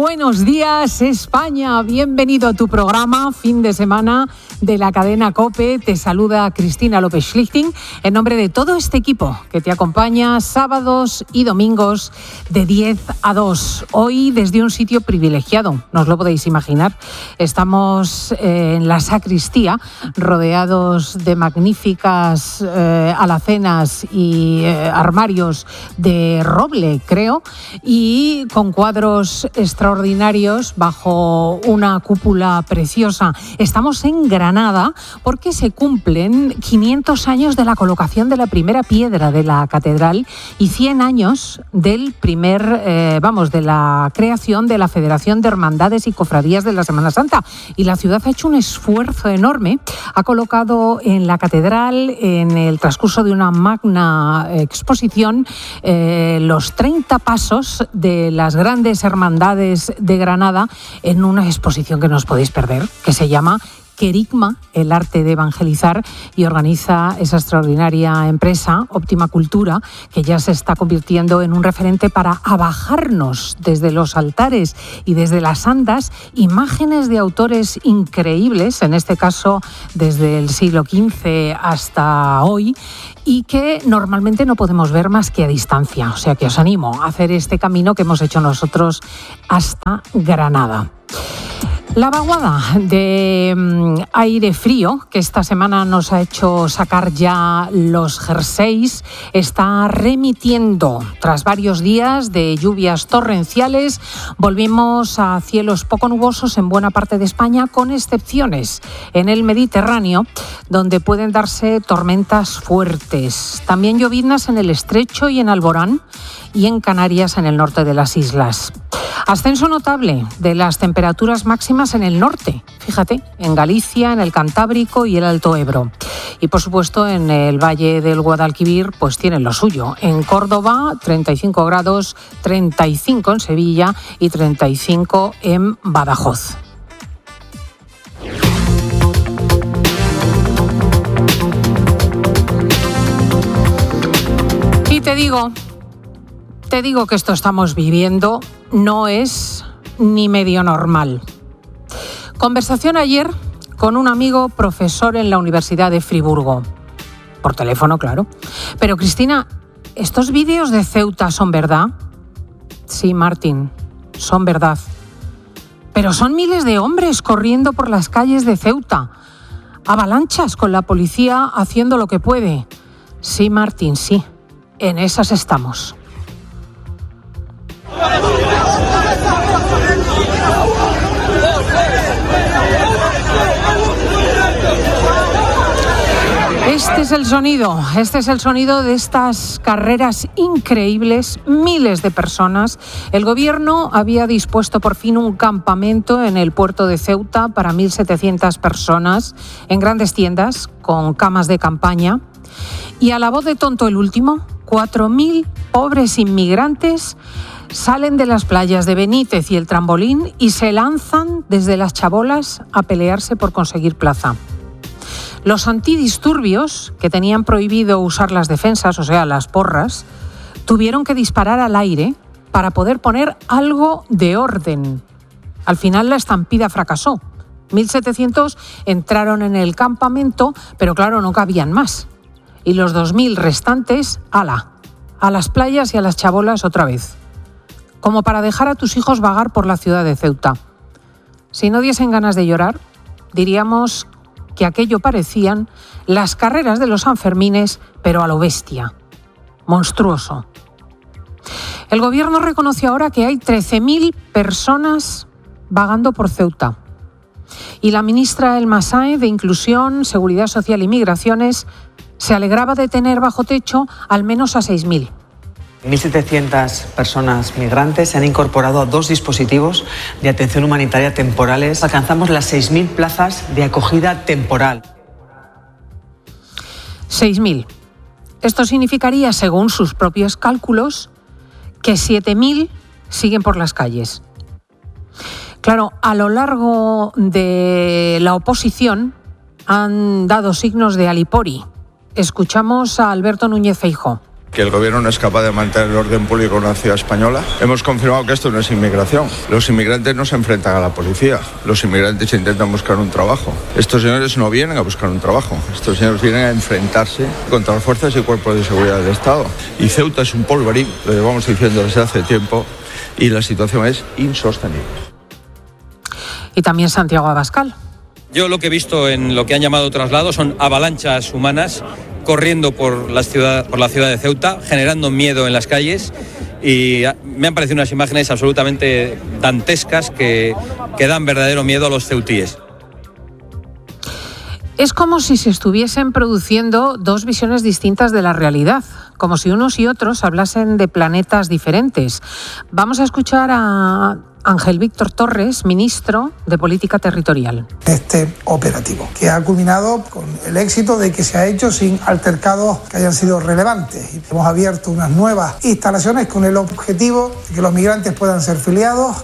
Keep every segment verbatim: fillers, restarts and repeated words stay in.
buenos días España, bienvenido a tu programa Fin de Semana de la cadena COPE. Te saluda Cristina López Schlichting en nombre de todo este equipo que te acompaña sábados y domingos de diez a dos. Hoy desde un sitio privilegiado, no os lo podéis imaginar. Estamos en la sacristía rodeados de magníficas eh, alacenas y eh, armarios de roble, creo, y con cuadros extraordinarios bajo una cúpula preciosa. Estamos en Granada porque se cumplen quinientos años de la colocación de la primera piedra de la catedral y cien años del primer, eh, vamos, de la creación de la Federación de Hermandades y Cofradías de la Semana Santa. Y la ciudad ha hecho un esfuerzo enorme. Ha colocado en la catedral, en el transcurso de una magna exposición, eh, los treinta pasos de las grandes hermandades de Granada en una exposición que no os podéis perder, que se llama Querigma, el arte de evangelizar, y organiza esa extraordinaria empresa, Óptima Cultura, que ya se está convirtiendo en un referente para abajarnos desde los altares y desde las andas imágenes de autores increíbles, en este caso desde el siglo quince hasta hoy, y que normalmente no podemos ver más que a distancia. O sea que os animo a hacer este camino que hemos hecho nosotros hasta Granada. La vaguada de um, aire frío que esta semana nos ha hecho sacar ya los jerseys está remitiendo. Tras varios días de lluvias torrenciales, volvimos a cielos poco nubosos en buena parte de España, con excepciones en el Mediterráneo, donde pueden darse tormentas fuertes. También lloviznas en el Estrecho y en Alborán, y en Canarias, en el norte de las islas. Ascenso notable de las temperaturas máximas en el norte, fíjate, en Galicia, en el Cantábrico y el Alto Ebro. Y por supuesto en el Valle del Guadalquivir pues tienen lo suyo. En Córdoba treinta y cinco grados, treinta y cinco en Sevilla y treinta y cinco en Badajoz. Y te digo... Te digo que esto estamos viviendo no es ni medio normal. Conversación ayer con un amigo profesor en la Universidad de Friburgo. Por teléfono, claro. Pero Cristina, ¿estos vídeos de Ceuta son verdad? Sí, Martín, son verdad. Pero son miles de hombres corriendo por las calles de Ceuta. Avalanchas con la policía haciendo lo que puede. Sí, Martín, sí. En esas estamos. Este es el sonido, este es el sonido de estas carreras increíbles, miles de personas. El gobierno había dispuesto por fin un campamento en el puerto de Ceuta para mil setecientas personas, en grandes tiendas, con camas de campaña. Y a la voz de tonto el último, cuatro mil pobres inmigrantes salen de las playas de Benítez y el Trambolín y se lanzan desde las chabolas a pelearse por conseguir plaza. Los antidisturbios, que tenían prohibido usar las defensas, o sea, las porras, tuvieron que disparar al aire para poder poner algo de orden. Al final la estampida fracasó. mil setecientos entraron en el campamento, pero claro, no cabían más. Y los dos mil restantes, ala, a las playas y a las chabolas otra vez. Como para dejar a tus hijos vagar por la ciudad de Ceuta. Si no diesen ganas de llorar, diríamos que aquello parecían las carreras de los Sanfermines, pero a lo bestia. Monstruoso. El gobierno reconoció ahora que hay trece mil personas vagando por Ceuta. Y la ministra Elma Sáenz, de Inclusión, Seguridad Social y Migraciones, se alegraba de tener bajo techo al menos a seis mil. mil setecientas personas migrantes se han incorporado a dos dispositivos de atención humanitaria temporales. Alcanzamos las seis mil plazas de acogida temporal. seis mil. Esto significaría, según sus propios cálculos, que siete mil siguen por las calles. Claro, a lo largo de la oposición han dado signos de alipori. Escuchamos a Alberto Núñez Feijóo. que el gobierno no es capaz de mantener el orden público en una ciudad española. Hemos confirmado que esto no es inmigración. Los inmigrantes no se enfrentan a la policía. Los inmigrantes intentan buscar un trabajo. Estos señores no vienen a buscar un trabajo. Estos señores vienen a enfrentarse contra las fuerzas y cuerpos de seguridad del Estado. Y Ceuta es un polvorín, lo llevamos diciendo desde hace tiempo, y la situación es insostenible. Y también Santiago Abascal. Yo lo que he visto en lo que han llamado traslado son avalanchas humanas corriendo por la ciudad, por la ciudad de Ceuta, generando miedo en las calles, y me han parecido unas imágenes absolutamente dantescas que, que dan verdadero miedo a los ceutíes. Es como si se estuviesen produciendo dos visiones distintas de la realidad, como si unos y otros hablasen de planetas diferentes. Vamos a escuchar a Ángel Víctor Torres, ministro de Política Territorial. Este operativo, que ha culminado con el éxito de que se ha hecho sin altercados que hayan sido relevantes. Y hemos abierto unas nuevas instalaciones con el objetivo de que los migrantes puedan ser filiados.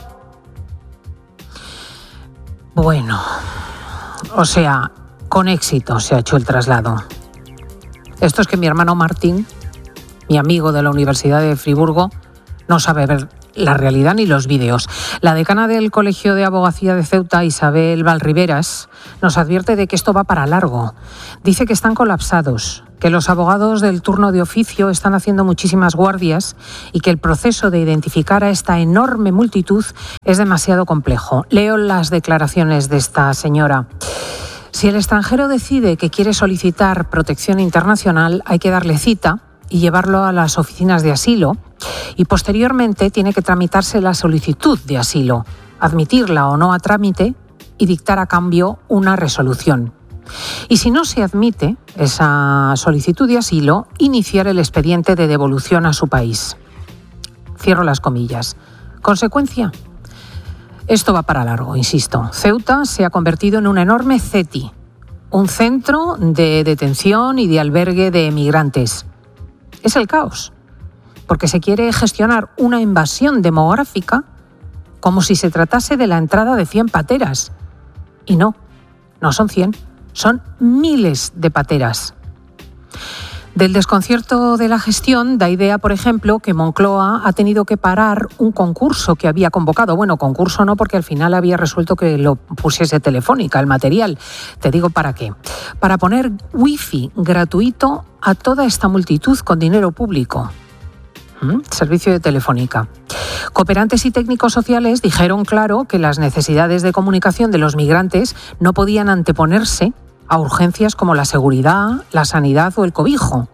Bueno, o sea, con éxito se ha hecho el traslado. Esto es que mi hermano Martín, mi amigo de la Universidad de Friburgo, no sabe ver la realidad ni los vídeos. La decana del Colegio de Abogacía de Ceuta, Isabel Valriveras, nos advierte de que esto va para largo. Dice que están colapsados, que los abogados del turno de oficio están haciendo muchísimas guardias y que el proceso de identificar a esta enorme multitud es demasiado complejo. Leo las declaraciones de esta señora. Si el extranjero decide que quiere solicitar protección internacional, hay que darle cita y llevarlo a las oficinas de asilo, y posteriormente tiene que tramitarse la solicitud de asilo, admitirla o no a trámite y dictar a cambio una resolución. Y si no se admite esa solicitud de asilo, iniciar el expediente de devolución a su país. Cierro las comillas. ¿Consecuencia? Esto va para largo, insisto. Ceuta se ha convertido en un enorme CETI, un centro de detención y de albergue de migrantes. Es el caos, porque se quiere gestionar una invasión demográfica como si se tratase de la entrada de cien pateras. Y no, no son cien, son miles de pateras. Del desconcierto de la gestión da idea, por ejemplo, que Moncloa ha tenido que parar un concurso que había convocado. Bueno, concurso no, porque al final había resuelto que lo pusiese Telefónica, el material. Te digo para qué. Para poner wifi gratuito a toda esta multitud con dinero público. ¿Mm? Servicio de Telefónica. Cooperantes y técnicos sociales dijeron claro que las necesidades de comunicación de los migrantes no podían anteponerse a urgencias como la seguridad, la sanidad o el cobijo.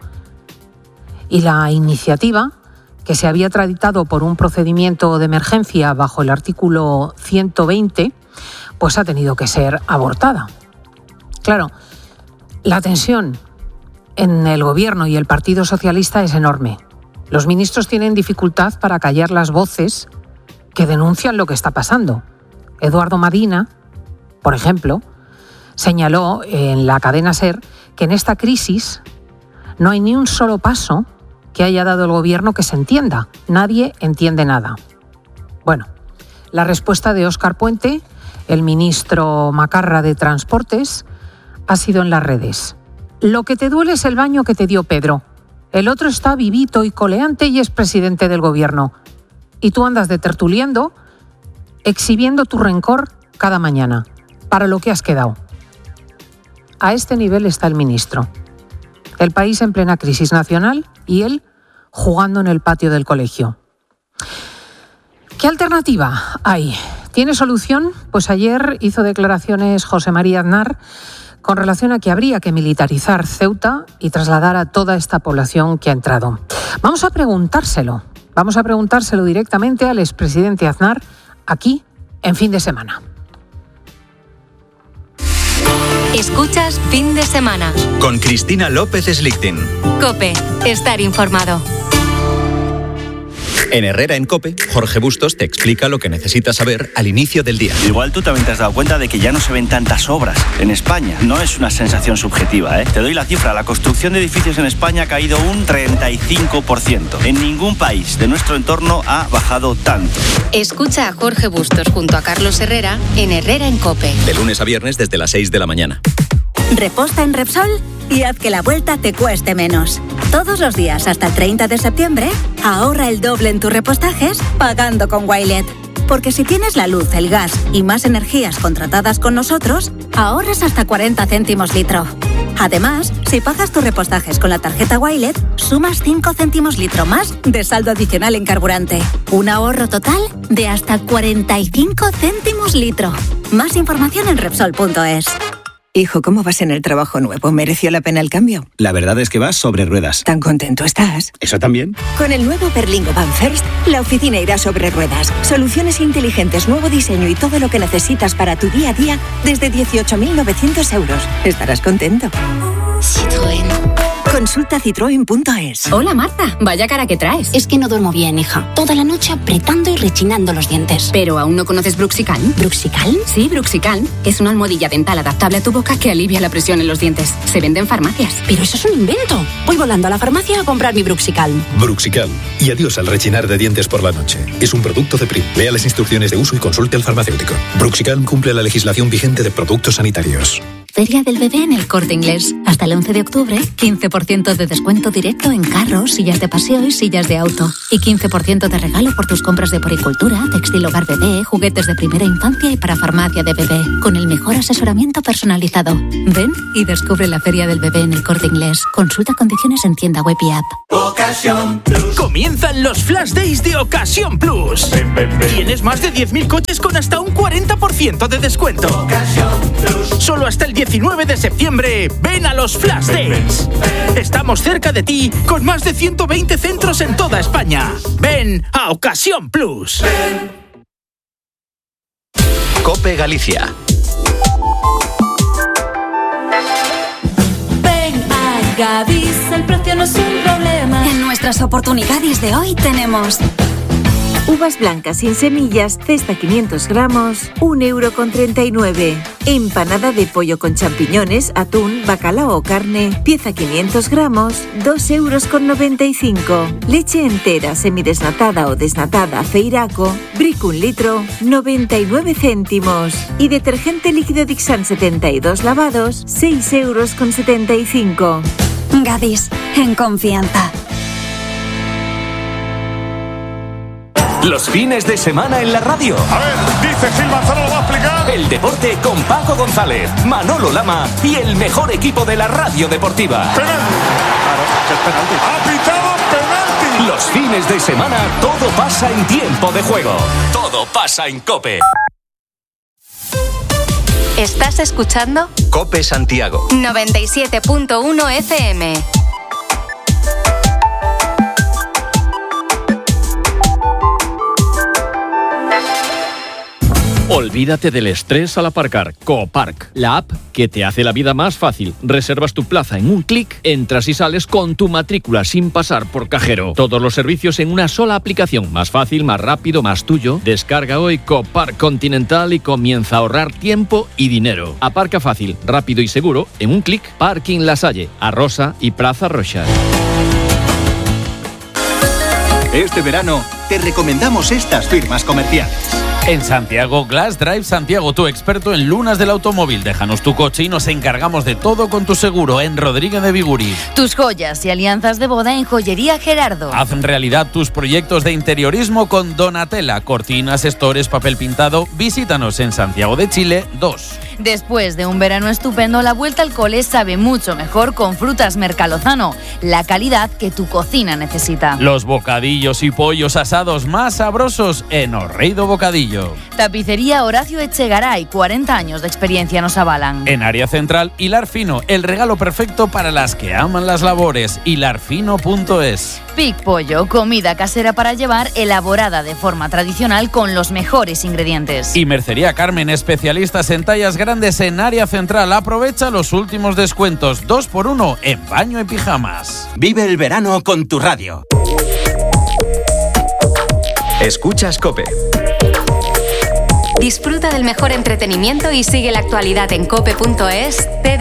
Y la iniciativa, que se había tramitado por un procedimiento de emergencia bajo el artículo ciento veinte, pues ha tenido que ser abortada. Claro, la tensión en el Gobierno y el Partido Socialista es enorme. Los ministros tienen dificultad para callar las voces que denuncian lo que está pasando. Eduardo Madina, por ejemplo, señaló en la cadena SER que en esta crisis no hay ni un solo paso que haya dado el Gobierno que se entienda. Nadie entiende nada. Bueno, la respuesta de Óscar Puente, el ministro macarra de Transportes, ha sido en las redes. Lo que te duele es el baño que te dio Pedro. El otro está vivito y coleante y es presidente del Gobierno. Y tú andas de tertuliendo, exhibiendo tu rencor cada mañana. Para lo que has quedado. A este nivel está el ministro. El país en plena crisis nacional y él jugando en el patio del colegio. ¿Qué alternativa hay? ¿Tiene solución? Pues ayer hizo declaraciones José María Aznar con relación a que habría que militarizar Ceuta y trasladar a toda esta población que ha entrado. Vamos a preguntárselo. Vamos a preguntárselo directamente al expresidente Aznar aquí en Fin de Semana. Escuchas Fin de Semana con Cristina López Slichting. COPE, estar informado. En Herrera en COPE, Jorge Bustos te explica lo que necesitas saber al inicio del día. Igual tú también te has dado cuenta de que ya no se ven tantas obras en España. No es una sensación subjetiva, ¿eh? Te doy la cifra. La construcción de edificios en España ha caído un treinta y cinco por ciento. En ningún país de nuestro entorno ha bajado tanto. Escucha a Jorge Bustos junto a Carlos Herrera en Herrera en COPE. De lunes a viernes desde las seis de la mañana. ¿Reposta en Repsol? y haz que la vuelta te cueste menos. Todos los días hasta el treinta de septiembre, ahorra el doble en tus repostajes pagando con Wilet. Porque si tienes la luz, el gas y más energías contratadas con nosotros, ahorras hasta cuarenta céntimos litro. Además, si pagas tus repostajes con la tarjeta Wilet, sumas cinco céntimos litro más de saldo adicional en carburante. Un ahorro total de hasta cuarenta y cinco céntimos litro. Más información en Repsol punto es. Hijo, ¿cómo vas en el trabajo nuevo? ¿Mereció la pena el cambio? La verdad es que vas sobre ruedas. ¿Tan contento estás? ¿Eso también? Con el nuevo Berlingo Van First, la oficina irá sobre ruedas. Soluciones inteligentes, nuevo diseño y todo lo que necesitas para tu día a día desde dieciocho mil novecientos euros. Estarás contento. Citroën. Consulta citroen punto es. Hola Marta, vaya cara que traes. Es que no duermo bien, hija. Toda la noche apretando y rechinando los dientes. ¿Pero aún no conoces Bruxicalm? ¿Bruxicalm? Sí, Bruxicalm. Es una almohadilla dental adaptable a tu boca que alivia la presión en los dientes. Se vende en farmacias. Pero eso es un invento. Voy volando a la farmacia a comprar mi Bruxicalm. Bruxicalm. Y adiós al rechinar de dientes por la noche. Es un producto de Prim. Lea las instrucciones de uso y consulte al farmacéutico. Bruxicalm cumple la legislación vigente de productos sanitarios. Feria del Bebé en El Corte Inglés. Hasta el once de octubre, quince por ciento de descuento directo en carros, sillas de paseo y sillas de auto. Y quince por ciento de regalo por tus compras de poricultura, textil hogar bebé, juguetes de primera infancia y para farmacia de bebé. Con el mejor asesoramiento personalizado. Ven y descubre la Feria del Bebé en El Corte Inglés. Consulta condiciones en tienda web y app. Ocasión Plus. Comienzan los Flash Days de Ocasión Plus. Ven, ven, ven. Tienes más de diez mil coches con hasta un cuarenta por ciento de descuento. Ocasión Plus. Solo hasta el diecinueve de septiembre, ven a los Flash Days. Estamos cerca de ti con más de ciento veinte centros en toda España. Ven a Ocasión Plus. COPE Galicia. Ven a Gadis, el precio no es un problema. En nuestras oportunidades de hoy tenemos uvas blancas sin semillas, cesta quinientos gramos, un euro con treinta y nueve. Empanada de pollo con champiñones, atún, bacalao o carne, pieza quinientos gramos, dos euros con noventa y cinco. Leche entera, semidesnatada o desnatada, Feiraco, Brick un litro, noventa y nueve céntimos. Y detergente líquido Dixan setenta y dos lavados, seis euros con setenta y cinco. Gadis, en confianza. Los fines de semana en la radio. A ver, dice Gil Manzano, lo va a explicar. El deporte con Paco González, Manolo Lama y el mejor equipo de la radio deportiva. Penalti. Claro, es penalti. Ha pitado penalti. Los fines de semana todo pasa en tiempo de juego. Todo pasa en COPE. ¿Estás escuchando? COPE Santiago. noventa y siete punto uno F M. Olvídate del estrés al aparcar. Copark, la app que te hace la vida más fácil. Reservas tu plaza en un clic, entras y sales con tu matrícula sin pasar por cajero. Todos los servicios en una sola aplicación. Más fácil, más rápido, más tuyo. Descarga hoy Copark Continental y comienza a ahorrar tiempo y dinero. Aparca fácil, rápido y seguro en un clic. Parking La Salle, Arrosa y Plaza Rocha. Este verano te recomendamos estas firmas comerciales. En Santiago, Glass Drive Santiago, tu experto en lunas del automóvil. Déjanos tu coche y nos encargamos de todo con tu seguro en Rodríguez de Biguri. Tus joyas y alianzas de boda en Joyería Gerardo. Haz realidad tus proyectos de interiorismo con Donatella. Cortinas, estores, papel pintado. Visítanos en Santiago de Chile dos. Después de un verano estupendo, la vuelta al cole sabe mucho mejor con Frutas Mercalozano. La calidad que tu cocina necesita. Los bocadillos y pollos asados más sabrosos en Orreido Bocadillo. Tapicería Horacio Echegaray, cuarenta años de experiencia nos avalan. En área central, Hilar Fino, el regalo perfecto para las que aman las labores. hilar fino punto es. Pic Pollo, comida casera para llevar, elaborada de forma tradicional con los mejores ingredientes. Y Mercería Carmen, especialistas en tallas grandes en área central. Aprovecha los últimos descuentos, dos por uno en baño y pijamas. Vive el verano con tu radio. Escuchas COPE. Disfruta del mejor entretenimiento y sigue la actualidad en cope punto es.